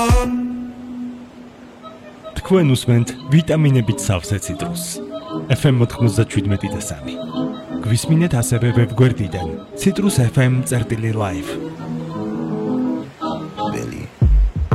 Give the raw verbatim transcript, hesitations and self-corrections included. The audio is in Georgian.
თქვენ უსმენთ ვიტამინებით სავსე ციტრუსს. ეფ ემ ოთხმოცდაშვიდმეტი და სამი. გვისმინეთ ასევე ვებგვერდიდან citrus f m წერტილი live.